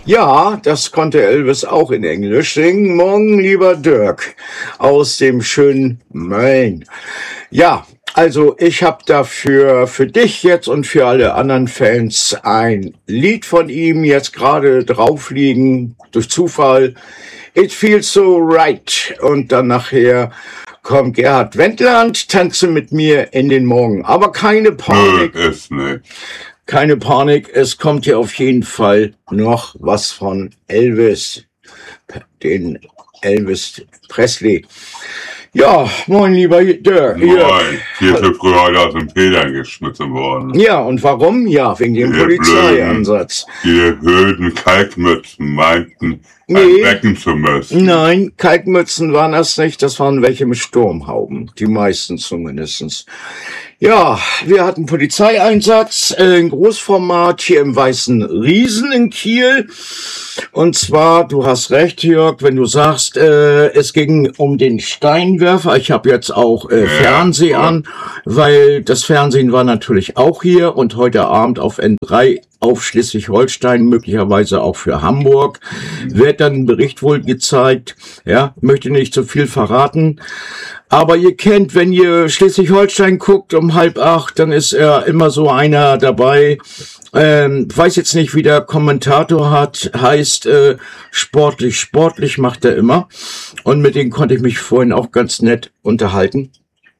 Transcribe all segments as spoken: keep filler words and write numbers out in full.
Ja, das konnte Elvis auch in Englisch singen. Morgen, lieber Dirk, aus dem schönen Mölln. Ja, also ich habe dafür für dich jetzt und für alle anderen Fans ein Lied von ihm jetzt gerade drauf liegen, durch Zufall. It Feels So Right. Und dann nachher kommt Gerhard Wendland, tanze mit mir in den Morgen. Aber keine Panik. Nö, ist nicht. Keine Panik, es kommt hier auf jeden Fall noch was von Elvis, den Elvis Presley. Ja, moin lieber Dirk. Moin, hier ist früher heute aus den Federn geschmissen worden. Ja, und warum? Ja, wegen dem Die Polizeieinsatz. Die blöden Kalkmützen meinten, Nee. einwecken zu müssen. Nein, Kalkmützen waren das nicht, das waren welche mit Sturmhauben, die meisten zumindestens. Ja, wir hatten Polizeieinsatz, äh, in Großformat hier im Weißen Riesen in Kiel. Und zwar, du hast recht, Jörg, wenn du sagst, äh, es ging um den Steinwerfer. Ich habe jetzt auch äh, Ja, Fernseh ja. an, weil das Fernsehen war natürlich auch hier und heute Abend auf N drei auf Schleswig-Holstein, möglicherweise auch für Hamburg, wird dann ein Bericht wohl gezeigt. Ja, möchte nicht zu viel verraten. Aber ihr kennt, wenn ihr Schleswig-Holstein guckt um halb acht, dann ist er immer so einer dabei. Ähm, weiß jetzt nicht, wie der Kommentator hat, heißt äh, sportlich, sportlich macht er immer. Und mit denen konnte ich mich vorhin auch ganz nett unterhalten.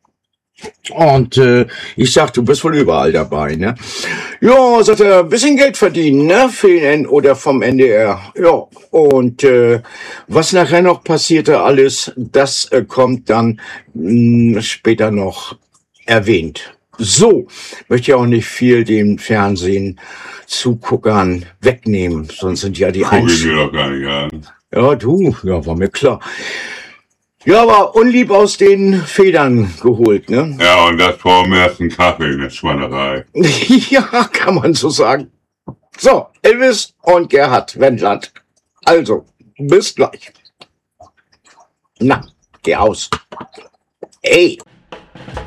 Und äh, ich sag, du bist wohl überall dabei, ne? Ja, sagt er, bisschen Geld verdienen, ne? Für den N oder vom N D R. Ja, und äh, was nachher noch passierte alles, das äh, kommt dann mh, später noch erwähnt. So, möchte ich auch nicht viel dem Fernsehen Zuguckern wegnehmen, sonst sind ja die Guck ich Einsch- mir doch gar nicht an. Ja, du, ja, war mir klar. Ja, aber unlieb aus den Federn geholt, ne? Ja, und das vor dem ersten Kaffee, eine Schweinerei. Ja, kann man so sagen. So, Elvis und Gerhard Wendland. Also, bis gleich. Na, geh aus. Ey.